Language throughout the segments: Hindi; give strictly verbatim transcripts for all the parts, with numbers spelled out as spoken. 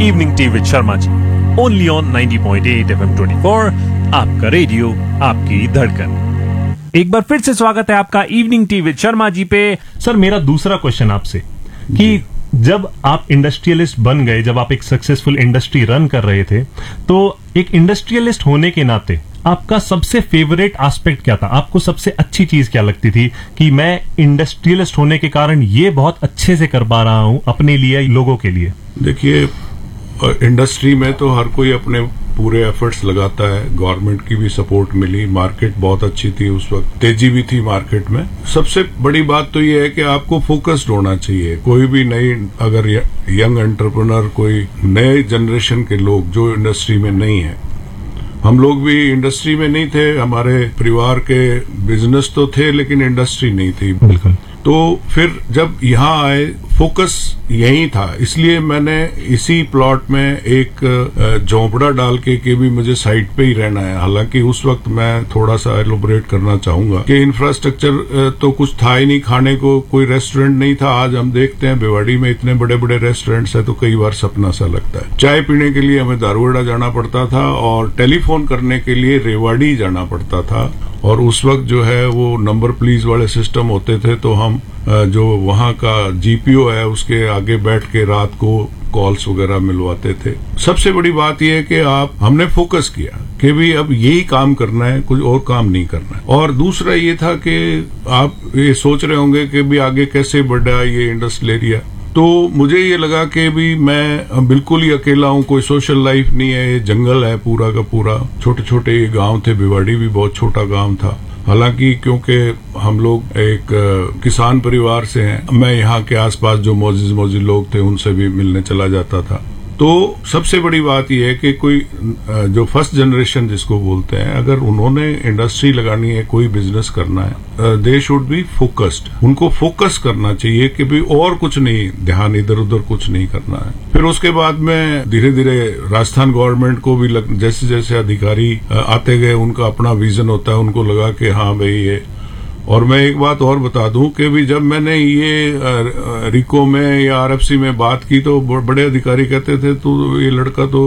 Evening tea with Sharma ji, only on ninety point eight F M twenty four, आपका रेडियो आपकी धड़कन। एक बार फिर से स्वागत है आपका evening tea with Sharma ji पे। सर, मेरा दूसरा क्वेश्चन आपसे कि जब आप इंडस्ट्रियलिस्ट बन गए, जब आप एक सक्सेसफुल इंडस्ट्री रन कर रहे थे, तो एक इंडस्ट्रियलिस्ट होने के नाते आपका सबसे फेवरेट एस्पेक्ट क्या था? आपको सबसे अच्छी चीज क्या लगती थी कि मैं इंडस्ट्रियलिस्ट होने के कारण ये बहुत अच्छे से कर पा रहा हूं अपने लिए, लोगों के लिए? देखिए, इंडस्ट्री में तो हर कोई अपने पूरे एफर्ट्स लगाता है। गवर्नमेंट की भी सपोर्ट मिली, मार्केट बहुत अच्छी थी उस वक्त, तेजी भी थी मार्केट में। सबसे बड़ी बात तो ये है कि आपको फोकस्ड होना चाहिए। कोई भी नई, अगर यंग एंटरप्रेन्योर, कोई नए जनरेशन के लोग जो इंडस्ट्री में नहीं है, हम लोग भी इंडस्ट्री में नहीं थे, हमारे परिवार के बिजनेस तो थे लेकिन इंडस्ट्री नहीं थी। बिल्कुल। तो फिर जब यहाँ आए, फोकस यही था, इसलिए मैंने इसी प्लॉट में एक झोंपड़ा डाल के कि भी मुझे साइट पे ही रहना है। हालांकि उस वक्त मैं थोड़ा सा एलोबरेट करना चाहूंगा कि इंफ्रास्ट्रक्चर तो कुछ था ही नहीं, खाने को कोई रेस्टोरेंट नहीं था। आज हम देखते हैं भिवाड़ी में इतने बड़े बड़े रेस्टोरेंट्स हैं, तो कई बार सपना सा लगता है। चाय पीने के लिए हमें दारुगढ़ा जाना पड़ता था और टेलीफोन करने के लिए रेवाड़ी जाना पड़ता था। और उस वक्त जो है वो नंबर प्लीज वाले सिस्टम होते थे, तो हम जो वहां का जीपीओ है उसके आगे बैठ के रात को कॉल्स वगैरह मिलवाते थे। सबसे बड़ी बात यह है कि आप हमने फोकस किया कि भी अब यही काम करना है, कुछ और काम नहीं करना है। और दूसरा ये था कि आप ये सोच रहे होंगे कि भी आगे कैसे बढ़ा ये इंडस्ट्रियल एरिया, तो मुझे ये लगा कि भी मैं बिल्कुल ही अकेला हूँ, कोई सोशल लाइफ नहीं है, ये जंगल है पूरा का पूरा। छोटे छोटे गांव थे, भिवाड़ी भी बहुत छोटा गांव था। हालांकि क्योंकि हम लोग एक किसान परिवार से हैं, मैं यहाँ के आसपास जो मौजिज मौजिज लोग थे उनसे भी मिलने चला जाता था। तो सबसे बड़ी बात यह है कि कोई जो फर्स्ट जनरेशन जिसको बोलते हैं, अगर उन्होंने इंडस्ट्री लगानी है, कोई बिजनेस करना है, दे शुड बी फोकस्ड। उनको फोकस करना चाहिए कि भी और कुछ नहीं, ध्यान इधर उधर कुछ नहीं करना है। फिर उसके बाद में धीरे धीरे राजस्थान गवर्नमेंट को भी लग, जैसे जैसे अधिकारी आते गए, उनका अपना विजन होता है, उनको लगा कि हाँ भाई ये। और मैं एक बात और बता दूं कि भी जब मैंने ये रिको में या आरएफसी में बात की, तो बड़े अधिकारी कहते थे तो ये लड़का तो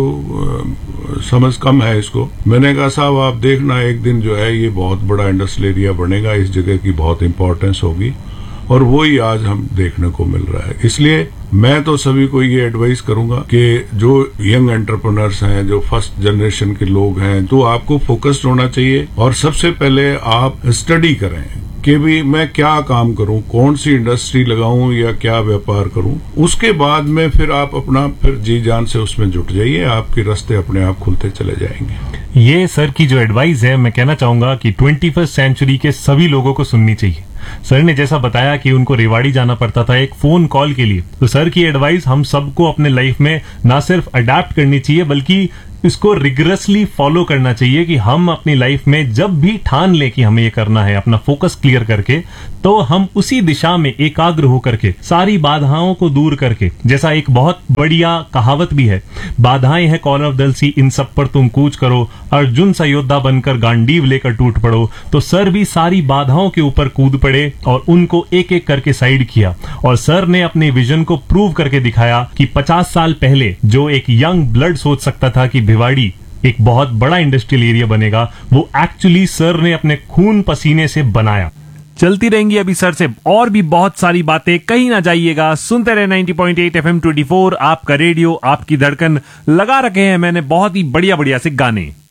समझ कम है इसको। मैंने कहा साहब आप देखना, एक दिन जो है ये बहुत बड़ा इंडस्ट्रियल एरिया बनेगा, इस जगह की बहुत इंपॉर्टेंस होगी। और वो ही आज हम देखने को मिल रहा है। इसलिए मैं तो सभी को ये एडवाइस करूंगा कि जो यंग एंटरप्रेन्योर्स हैं, जो फर्स्ट जनरेशन के लोग हैं, तो आपको फोकस्ड होना चाहिए। और सबसे पहले आप स्टडी करें कि भी मैं क्या काम करूं, कौन सी इंडस्ट्री लगाऊं या क्या व्यापार करूं। उसके बाद में फिर आप अपना फिर जी जान से उसमें जुट जाइए, आपके रास्ते अपने आप खुलते चले जाएंगे। ये सर की जो एडवाइस है, मैं कहना चाहूंगा कि ट्वेंटी फर्स्ट सेंचुरी के सभी लोगों को सुननी चाहिए। सर ने जैसा बताया कि उनको रेवाड़ी जाना पड़ता था एक फोन कॉल के लिए, तो सर की एडवाइस हम सबको अपने लाइफ में ना सिर्फ अडेप्ट करनी चाहिए, बल्कि इसको रिगरसली फॉलो करना चाहिए कि हम अपनी लाइफ में जब भी ठान लें कि हमें ये करना है, अपना फोकस क्लियर करके, तो हम उसी दिशा में एकाग्र होकर के सारी बाधाओं को दूर करके, जैसा एक बहुत बढ़िया कहावत भी है, बाधाएं हैं कॉलर ऑफ दल सी, इन सब पर तुम कूच करो, अर्जुन सा योद्धा बनकर गांडीव लेकर टूट पड़ो। तो सर भी सारी बाधाओं के ऊपर कूद पड़े और उनको एक एक करके साइड किया। और सर ने अपने विजन को प्रूव करके दिखाया कि पचास साल पहले जो एक यंग ब्लड सोच सकता था कि भिवाड़ी एक बहुत बड़ा इंडस्ट्रियल एरिया बनेगा, वो एक्चुअली सर ने अपने खून पसीने से बनाया। चलती रहेंगी अभी सर से और भी बहुत सारी बातें, कहीं ना जाइएगा, सुनते रहे ninety point eight F M twenty four, आपका रेडियो आपकी धड़कन। लगा रखे हैं मैंने बहुत ही बढ़िया बढ़िया से गाने।